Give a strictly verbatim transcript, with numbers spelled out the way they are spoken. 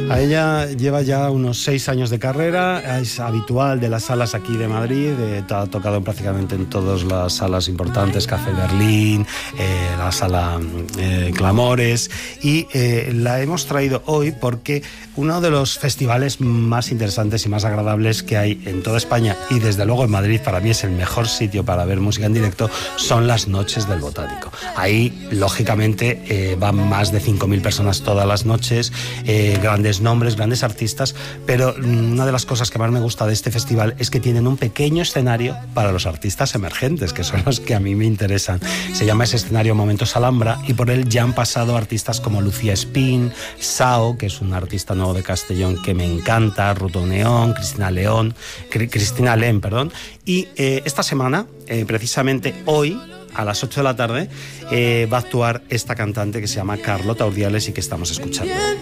A ella lleva ya unos seis años de carrera, es habitual de las salas aquí de Madrid, eh, ha tocado prácticamente en todas las salas importantes, Café Berlín, eh, la sala eh, Clamores, y eh, la hemos traído hoy porque uno de los festivales más interesantes y más agradables que hay en toda España, y desde luego en Madrid para mí es el mejor sitio para ver música en directo, son las Noches del Botánico. Ahí, lógicamente, eh, van más de cinco mil personas todas las noches, eh, grandes nombres, grandes artistas, pero una de las cosas que más me gusta de este festival es que tienen un pequeño escenario para los artistas emergentes, que son los que a mí me interesan. Se llama ese escenario Momentos Alhambra, y por él ya han pasado artistas como Lucía Espín, Sao, que es un artista nuevo de Castellón que me encanta, Ruto Neón, Cristina León, Cristina Len, perdón, y eh, esta semana, eh, precisamente hoy, a las ocho de la tarde, eh, va a actuar esta cantante que se llama Carlota Urdiales y que estamos escuchando.